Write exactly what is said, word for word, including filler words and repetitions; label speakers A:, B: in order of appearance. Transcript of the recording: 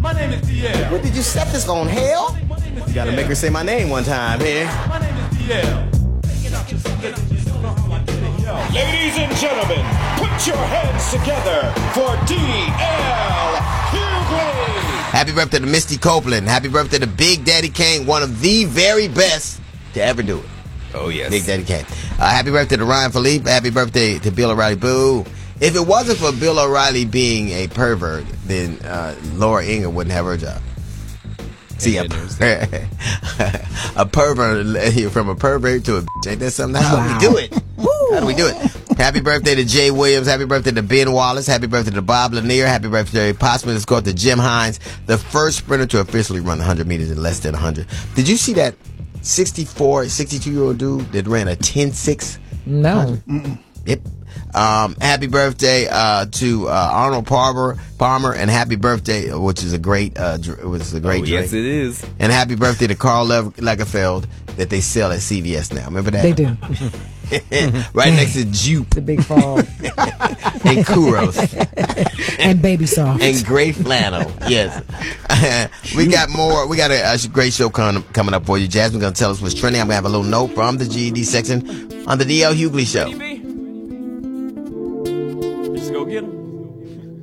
A: My name is D L.
B: What did you set this on, hell? You gotta make her say my name one time here.
A: My name is D L.
C: Ladies and gentlemen, put your hands together for D L Hughley.
B: Happy birthday to Misty Copeland. Happy birthday to Big Daddy Kane, one of the very best to ever do it.
D: Oh, yes.
B: Big Daddy Kane. Uh, happy birthday to Ryan Philippe. Happy birthday to Bill O'Reilly. Boo. If it wasn't for Bill O'Reilly being a pervert, then uh, Laura Ingalls wouldn't have her job. See, a, a pervert, from a pervert to a bitch. Ain't that something? How
E: Wow.
B: do we do it? How do we do it? Happy birthday to Jay Williams. Happy birthday to Ben Wallace. Happy birthday to Bob Lanier. Happy birthday possibly to score to Jim Hines, the first sprinter to officially run one hundred meters in less than one hundred. Did you see that sixty-four, sixty-two-year-old dude that ran a ten six?
E: No.
B: Yep. Um, happy birthday uh, to uh, Arnold Palmer, Palmer, and happy birthday, which is a great, uh, dr- which is a great
D: Oh,
B: drink.
D: yes, it is.
B: And happy birthday to Carl Lev- Lagerfeld that they sell at C V S now. Remember that?
E: They do.
B: Right next to Jupe
E: The big fall.
B: and Kuros
E: And baby soft.
B: and Great Flannel. Yes. We got more. We got a, a great show com- coming up for you. Jasmine's going to tell us what's trending. I'm going to have a little note from the G E D section on the D L Hughley Show.